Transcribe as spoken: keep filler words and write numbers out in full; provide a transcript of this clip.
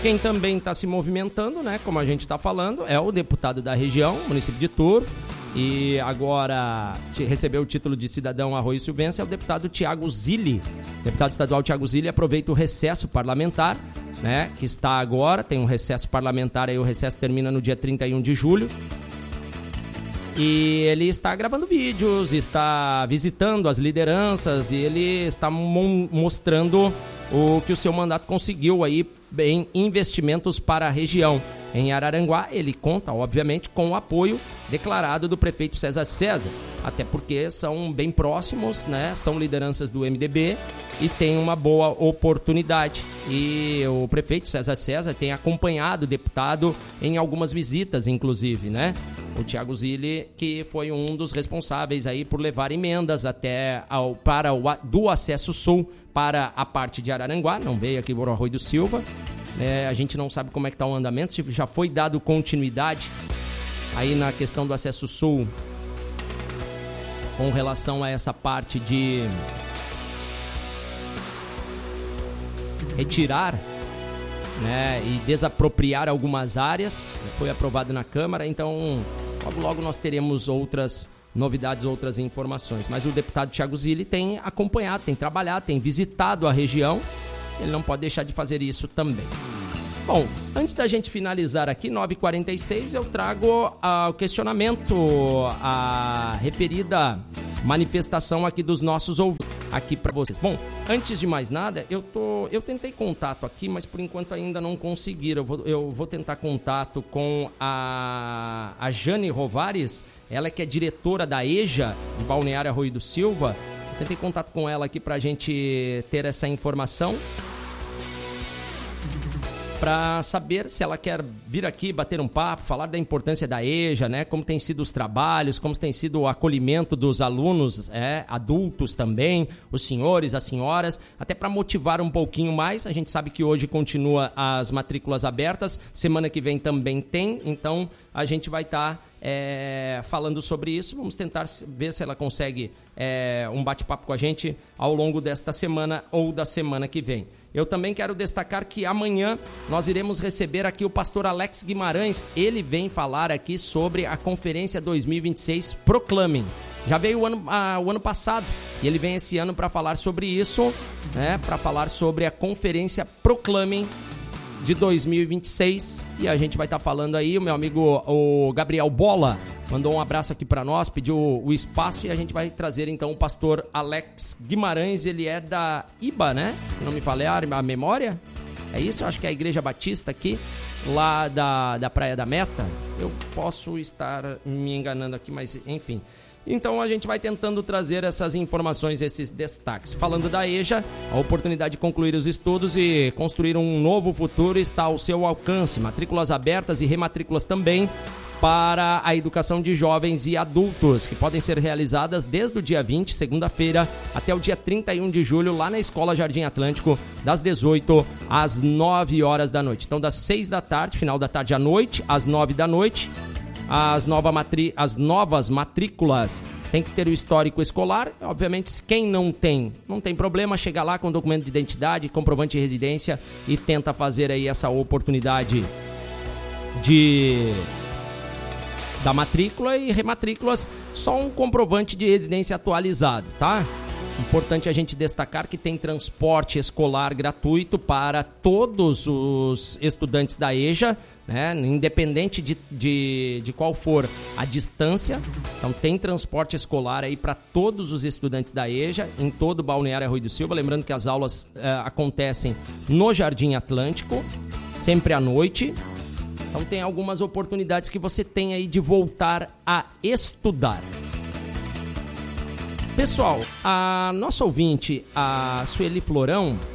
Quem também está se movimentando, né, como a gente está falando, é o deputado da região, município de Turvo, e agora recebeu o título de cidadão Arroio Silvense, é o deputado Thiago Zilli. O deputado estadual Thiago Zilli aproveita o recesso parlamentar, né, que está agora, tem um recesso parlamentar, aí o recesso termina no dia trinta e um de julho. E ele está gravando vídeos, está visitando as lideranças e ele está mo- mostrando o que o seu mandato conseguiu aí em investimentos para a região. Em Araranguá, ele conta, obviamente, com o apoio declarado do prefeito César César, até porque são bem próximos, né? São lideranças do M D B e tem uma boa oportunidade. E o prefeito César César tem acompanhado o deputado em algumas visitas, inclusive, né? O Thiago Zilli, que foi um dos responsáveis aí por levar emendas até ao, para o do acesso sul para a parte de Araranguá, não veio aqui por Arroio do Silva. É, a gente não sabe como é que está o andamento, se já foi dado continuidade aí na questão do acesso sul com relação a essa parte de retirar, né, e desapropriar algumas áreas. Foi aprovado na Câmara, então logo logo nós teremos outras novidades, outras informações. Mas o deputado Thiago Zilli tem acompanhado, tem trabalhado, tem visitado a região. Ele não pode deixar de fazer isso também. Bom, antes da gente finalizar aqui, nove e quarenta e seis, eu trago uh, o questionamento, a referida manifestação aqui dos nossos ouvintes, aqui para vocês. Bom, antes de mais nada, eu, tô, eu tentei contato aqui, mas por enquanto ainda não conseguiram. Eu vou, eu vou tentar contato com a, a Jane Rovares, ela que é diretora da EJA, de Balneário Arroio do Silva. Tentei contato com ela aqui para a gente ter essa informação, para saber se ela quer vir aqui bater um papo, falar da importância da EJA, né? Como tem sido os trabalhos, como tem sido o acolhimento dos alunos, é, adultos também, os senhores, as senhoras, até para motivar um pouquinho mais. A gente sabe que hoje continua as matrículas abertas, semana que vem também tem, então a gente vai estar... Tá É, falando sobre isso. Vamos tentar ver se ela consegue é, um bate-papo com a gente ao longo desta semana ou da semana que vem. Eu também quero destacar que amanhã nós iremos receber aqui o pastor Alex Guimarães. Ele vem falar aqui sobre a Conferência dois mil e vinte e seis Proclamem. Já veio o ano, ah, o ano passado e ele vem esse ano para falar sobre isso, né, para falar sobre a Conferência Proclamem de dois mil e vinte e seis, e a gente vai estar tá falando aí. O meu amigo o Gabriel Bola mandou um abraço aqui para nós, pediu o espaço, e a gente vai trazer então o pastor Alex Guimarães. Ele é da I B A, né? Se não me falhar a memória, é isso? Eu acho que é a Igreja Batista aqui, lá da, da Praia da Meta. Eu posso estar me enganando aqui, mas enfim. Então a gente vai tentando trazer essas informações, esses destaques. Falando da EJA, a oportunidade de concluir os estudos e construir um novo futuro está ao seu alcance. Matrículas abertas e rematrículas também para a educação de jovens e adultos, que podem ser realizadas desde o dia vinte, segunda-feira, até o dia trinta e um de julho, lá na Escola Jardim Atlântico, das dezoito às nove horas da noite. Então, das seis da tarde, final da tarde à noite, às nove da noite, As, nova matri... As novas matrículas tem que ter o histórico escolar. Obviamente, quem não tem, não tem problema, chega lá com documento de identidade, comprovante de residência e tenta fazer aí essa oportunidade de da matrícula. E rematrículas, só um comprovante de residência atualizado, tá? Importante a gente destacar que tem transporte escolar gratuito para todos os estudantes da EJA, né? Independente de, de, de qual for a distância. Então tem transporte escolar aí para todos os estudantes da EJA em todo o Balneário Arroio do Silva. Lembrando que as aulas eh, acontecem no Jardim Atlântico, sempre à noite. Então tem algumas oportunidades que você tem aí de voltar a estudar. Pessoal, a nossa ouvinte, a Sueli Florão,